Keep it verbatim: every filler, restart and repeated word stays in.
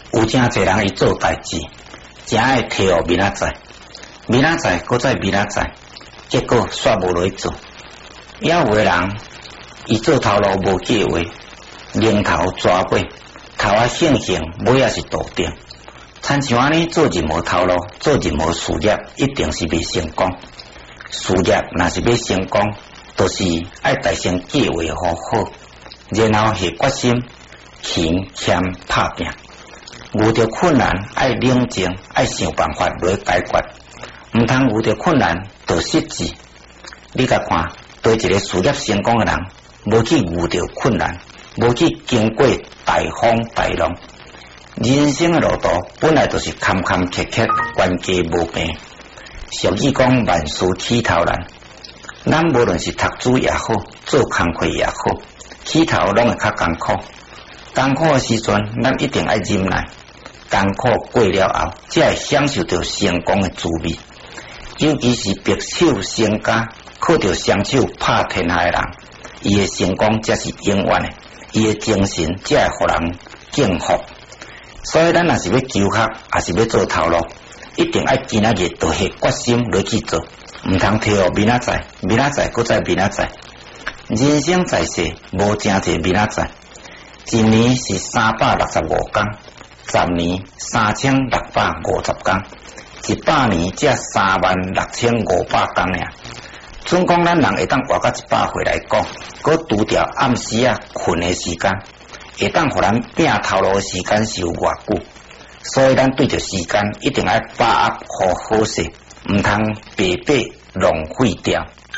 有真侪人伊做代志，真爱摕互明仔载，明仔载搁再明仔载，结果煞无落去做。也有诶人，伊做头路无计划，零头抓尾，头啊醒醒，尾也是倒定。亲像安尼做任何头路，做任何事业，一定是未成功。事业若是要成功，就是爱大先计划好好，然后下决心，勤俭拍拼。遇到困难，爱冷静，爱想办法来解决。毋通遇到困难就失志。你甲看，对一个事业成功诶人，无去遇到困难，无去经过大风大浪。人生诶路途本来就是坎坎坷坷，关家无平。俗语讲万事起头难，咱无论是读书也好，做工课也好，起头拢会较艰苦。艰苦诶时阵，咱一定爱忍耐。艰苦过了后，才会享受到成功诶滋味。尤其是白手成家，靠着双手拍天下诶人，伊诶成功才是永远诶，伊诶精神才会互人敬服。所以咱若是要求学，也是要做头路，一定爱今仔日就下决心落去做，毋通摕互明仔载，明仔载搁再明仔载。人生在世，无真侪明仔载。一年是三百六十五天，十年三千六百五十天，一百年才三万六千五百天尔。总讲咱人会当活到一百岁来讲，搁除掉暗时啊困的时间，会当互咱拼头路的时间是有偌久。所以咱对着时间一定要把握好好势，毋通白白浪费掉。